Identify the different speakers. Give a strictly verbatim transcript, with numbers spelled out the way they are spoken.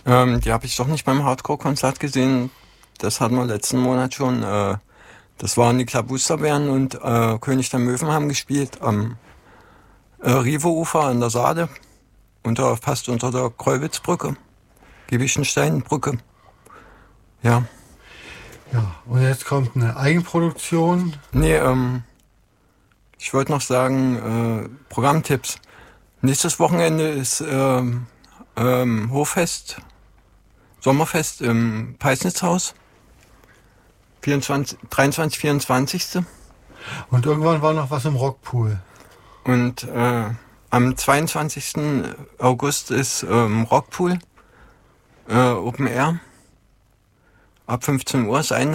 Speaker 1: Ähm, die habe ich doch nicht beim Hardcore-Konzert gesehen. Das hatten wir letzten Monat schon. Äh, das waren die Klabusterbären und äh, König der Möwen haben gespielt am äh, Rive-Ufer an der Saale, unter, fast unter der Kreuwitzbrücke, Giebichensteinbrücke. Ja.
Speaker 2: Ja, und jetzt kommt eine Eigenproduktion.
Speaker 1: Nee, ähm, ich wollte noch sagen, äh, Programmtipps. Nächstes Wochenende ist ähm, ähm, Hochfest, Sommerfest im Peisnitzhaus. vierundzwanzig, dreiundzwanzig, vierundzwanzig.
Speaker 2: Und irgendwann war noch was im Rockpool.
Speaker 1: Und äh, am zweiundzwanzigsten August ist ähm, Rockpool, äh, Open Air. Ab fünfzehn Uhr ist ein